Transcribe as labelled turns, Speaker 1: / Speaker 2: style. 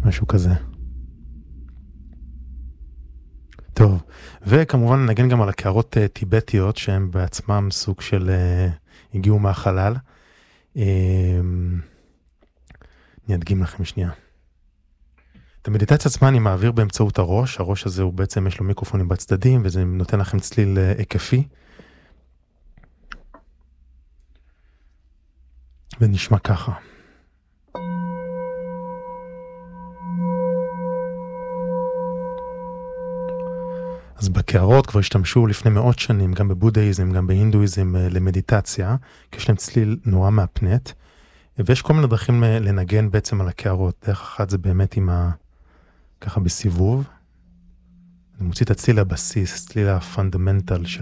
Speaker 1: משהו כזה. טוב, וכמובן נגן גם על הקערות טיבטיות, שהן בעצמם סוג של הגיעו מהחלל. אני אדגים לכם שנייה. את המדיטציה עצמה אני מעביר באמצעות הראש. הראש הזה הוא בעצם, יש לו מיקרופונים בצדדים, וזה נותן לכם צליל היקפי. ונשמע ככה. אז בקערות כבר השתמשו לפני מאות שנים, גם בבודהיזם, גם בהינדואיזם, למדיטציה, כי יש להם צליל נורא מהפנט, ויש כל מיני דרכים לנגן בעצם על הקערות. דרך אחת זה באמת עם ככה בסיבוב. אני מוציא את הצליל הבסיס, צליל הפונדמנטל של